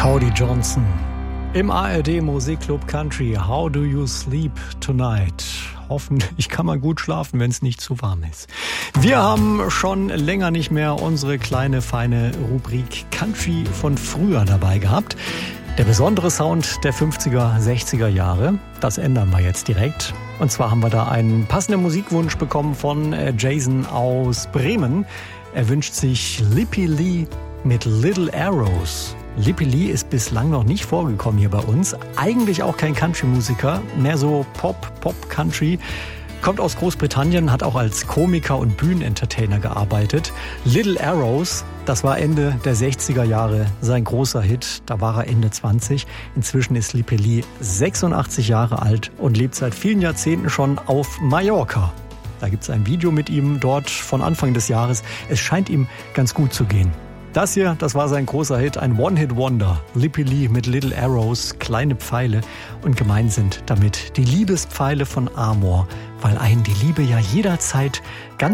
Cody Johnson im ARD Musikclub Country. How do you sleep tonight? Hoffentlich kann man gut schlafen, wenn es nicht zu warm ist. Wir haben schon länger nicht mehr unsere kleine, feine Rubrik Country von früher dabei gehabt. Der besondere Sound der 50er, 60er Jahre, das ändern wir jetzt direkt. Und zwar haben wir da einen passenden Musikwunsch bekommen von Jason aus Bremen. Er wünscht sich Lippy Lee mit Little Arrows. Lippy Lee ist bislang noch nicht vorgekommen hier bei uns. Eigentlich auch kein Country-Musiker, mehr so Pop-Country. Kommt aus Großbritannien, hat auch als Komiker und Bühnenentertainer gearbeitet. Little Arrows, das war Ende der 60er Jahre sein großer Hit. Da war er Ende 20. Inzwischen ist Lippy Lee 86 Jahre alt und lebt seit vielen Jahrzehnten schon auf Mallorca. Da gibt es ein Video mit ihm dort von Anfang des Jahres. Es scheint ihm ganz gut zu gehen. Das hier, das war sein großer Hit, ein One-Hit-Wonder. Lippy Lee mit Little Arrows, kleine Pfeile. Und gemeint sind damit die Liebespfeile von Amor, weil einen die Liebe ja jederzeit ganz